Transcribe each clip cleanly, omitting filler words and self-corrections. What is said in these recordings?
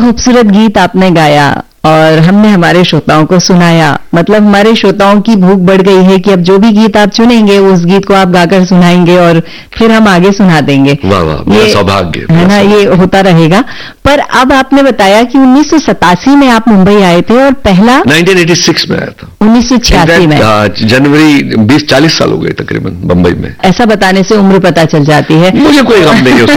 खूबसूरत गीत आपने गाया और हमने हमारे श्रोताओं को सुनाया, मतलब हमारे श्रोताओं की भूख बढ़ गई है कि अब जो भी गीत आप चुनेंगे उस गीत को आप गाकर सुनाएंगे और फिर हम आगे सुना देंगे। वाह वाह, ये सौभाग्य है ना, ये होता रहेगा। पर अब आपने बताया कि 1987 में आप मुंबई आए थे और पहला 1986 में आया था। 1986 में जनवरी 20-40 साल हो गए तकरीबन बंबई में। ऐसा बताने से उम्र पता चल जाती है, मुझे कोई गम नहीं है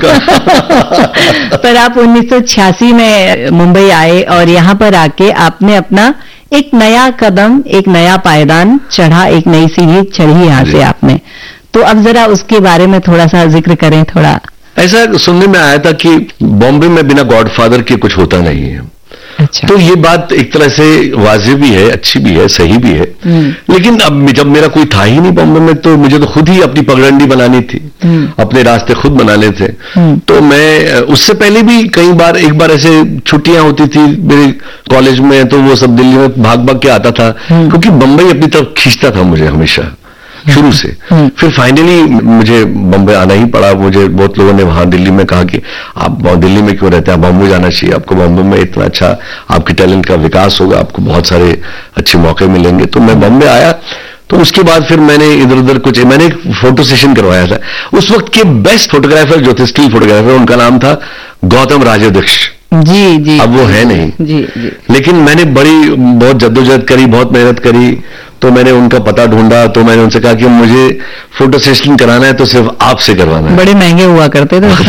उसका। पर आप 1986 में मुंबई आए और यहाँ पर आके आपने अपना एक नया कदम, एक नया पायदान चढ़ा, एक नई सीढ़ी चढ़ी यहाँ से आपने। तो अब जरा उसके बारे में थोड़ा सा जिक्र करें। थोड़ा ऐसा सुनने में आया था कि बॉम्बे में बिना गॉडफादर के कुछ होता नहीं है। अच्छा। तो ये बात एक तरह से वाजिब भी है, अच्छी भी है, सही भी है। लेकिन अब जब मेरा कोई था ही नहीं बॉम्बे में, तो मुझे तो खुद ही अपनी पगडंडी बनानी थी, अपने रास्ते खुद बनाने थे। तो मैं उससे पहले भी कई बार, एक बार ऐसे छुट्टियां होती थी मेरे कॉलेज में, तो वो सब दिल्ली में भाग भाग के आता था, क्योंकि बंबई अपनी तरफ खींचता था मुझे हमेशा शुरू से। फिर फाइनली मुझे बॉम्बे आना ही पड़ा। मुझे बहुत लोगों ने वहां दिल्ली में कहा कि आप दिल्ली में क्यों रहते हैं, आप बॉम्बे जाना चाहिए, आपको बॉम्बे में इतना अच्छा आपके टैलेंट का विकास होगा, आपको बहुत सारे अच्छे मौके मिलेंगे। तो मैं बॉम्बे आया, तो उसके बाद फिर मैंने इधर उधर मैंने एक फोटो सेशन करवाया था। उस वक्त के बेस्ट फोटोग्राफर जो थे, स्टिल फोटोग्राफर, उनका नाम था गौतम राजाध्यक्ष। जी जी। अब वो है नहीं। जी जी। लेकिन मैंने बहुत जद्दोजहद करी, बहुत मेहनत करी, तो मैंने उनका पता ढूंढा। तो मैंने उनसे कहा कि मुझे फोटो सेशन कराना है तो सिर्फ आपसे करवाना है। बड़े महंगे हुआ करते थे।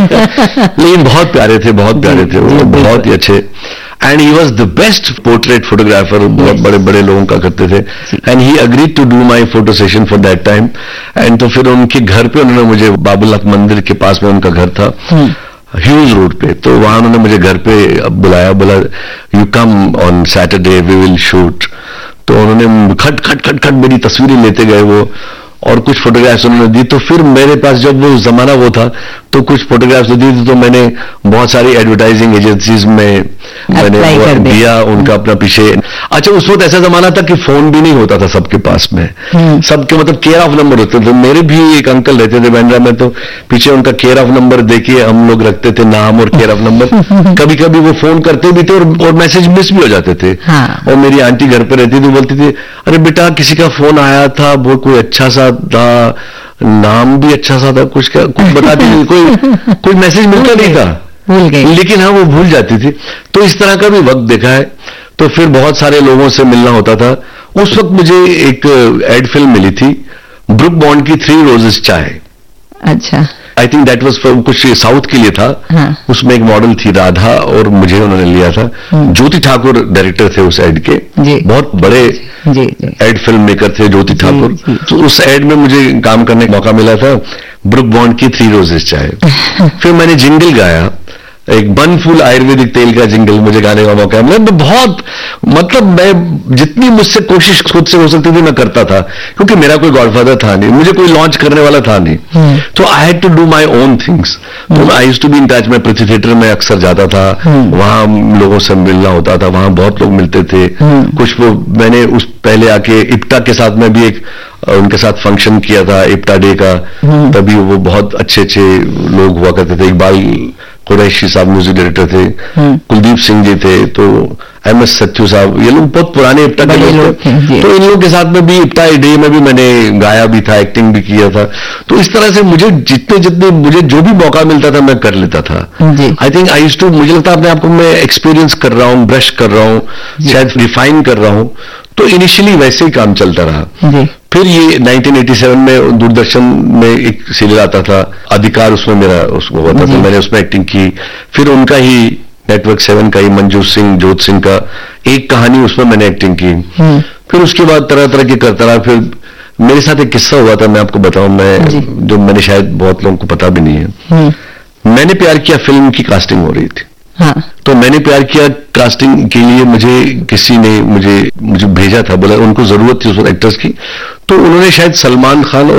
लेकिन बहुत प्यारे थे, बहुत प्यारे थे वो, बहुत ही अच्छे। And he was the best portrait photographer, बहुत बड़े बड़े लोगों का करते थे। And he agreed to do my photo session for that time. And तो फिर उनके घर पे उन्होंने मुझे, बाबूनाथ मंदिर के पास में उनका घर था, ह्यूज रोड पे, तो वहां उन्होंने मुझे घर पे बुलाया, बोला you come on Saturday we will shoot. तो उन्होंने खट खट खट खट मेरी तस्वीरें लेते गए वो, और कुछ फोटोग्राफ्स उन्होंने दी। तो फिर मेरे पास जब वो जमाना वो था, तो कुछ फोटोग्राफ्स दी थी, तो मैंने बहुत सारी एडवर्टाइजिंग एजेंसीज में मैंने दिया उनका अपना पीछे। अच्छा, उस वक्त ऐसा जमाना था कि फोन भी नहीं होता था सबके पास में, सबके मतलब केयर ऑफ नंबर होते थे। मेरे भी एक अंकल रहते थे बांद्रा में, तो पीछे उनका केयर ऑफ नंबर देखिए हम लोग रखते थे, नाम और केयर ऑफ नंबर। कभी कभी वो फोन करते भी थे और मैसेज मिस भी हो जाते थे। और मेरी आंटी घर पे रहती थी, बोलती थी अरे बेटा किसी का फोन आया था, वो कोई अच्छा सा था, नाम भी अच्छा सा था, कुछ बताती थी, कोई मैसेज मिलता नहीं था, भूल गई। लेकिन हाँ वो भूल जाती थी। तो इस तरह का भी वक्त देखा है। तो फिर बहुत सारे लोगों से मिलना होता था। उस वक्त मुझे एक एड फिल्म मिली थी, ब्रुक बॉन्ड की 3 रोजेस चाय। अच्छा। I think that was from कुछ साउथ के लिए था। उसमें एक मॉडल थी राधा, और मुझे उन्होंने लिया था। ज्योति ठाकुर डायरेक्टर थे उस एड के, बहुत बड़े एड फिल्म मेकर थे ज्योति ठाकुर। तो उस एड में मुझे काम करने का मौका मिला था, ब्रुक बॉन्ड की 3 रोजेस चाय। फिर मैंने जिंगल गाया, एक बनफूल आयुर्वेदिक तेल का जिंगल मुझे गाने का मौका मिला। मैं बहुत, मतलब मैं जितनी मुझसे कोशिश खुद से हो सकती थी मैं करता था, क्योंकि मेरा कोई गॉडफादर था नहीं, मुझे कोई लॉन्च करने वाला था नहीं। तो I had to do my own things. तो I used to be in touch. मैं पृथ्वी थिएटर में अक्सर जाता था, वहां लोगों से मिलना होता था, वहां बहुत लोग मिलते थे। कुछ वो मैंने उस पहले आके इप्टा के साथ में भी एक उनके साथ फंक्शन किया था, इप्टा डे का। तभी वो बहुत अच्छे अच्छे लोग हुआ करते थे। इकबाल कुरैशी साहब म्यूजिक डायरेक्टर थे, कुलदीप सिंह जी थे, तो MS सत्यू साहब, ये लोग बहुत पुराने इप्टा के लोग थे। तो इन लोगों के साथ में भी इप्टा डे में भी मैंने गाया भी था, एक्टिंग भी किया था। तो इस तरह से मुझे जितने मुझे जो भी मौका मिलता था मैं कर लेता था। I think I used to, मुझे लगता है अपने आप को मैं एक्सपीरियंस कर रहा हूँ, ब्रश कर रहा हूँ, शायद रिफाइन कर रहा हूँ। तो इनिशियली वैसे ही काम चलता रहा। फिर ये 1987 में दूरदर्शन में एक सीरियल आता था अधिकार, उसमें मेरा उसको हुआ था, तो मैंने उसमें एक्टिंग की। फिर उनका ही नेटवर्क 7 का ही मंजूर सिंह जोत सिंह का एक कहानी, उसमें मैंने एक्टिंग की। फिर उसके बाद तरह तरह के करता रहा। फिर मेरे साथ एक किस्सा हुआ था, मैं आपको बताऊं, मैं जो मैंने शायद बहुत लोगों को पता भी नहीं है। मैंने प्यार किया फिल्म की कास्टिंग हो रही थी। तो मैंने प्यार किया कास्टिंग के लिए मुझे किसी ने मुझे भेजा था, बोला उनको जरूरत थी उस एक्टर्स की। तो उन्होंने शायद सलमान खान